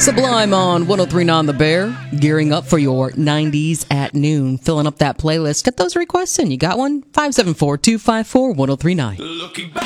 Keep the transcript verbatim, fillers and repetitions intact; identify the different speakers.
Speaker 1: Sublime on ten thirty-nine The Bear, gearing up for your nineties at noon, filling up that playlist. Get those requests in. You got one? five seven four, two five four, ten thirty-nine.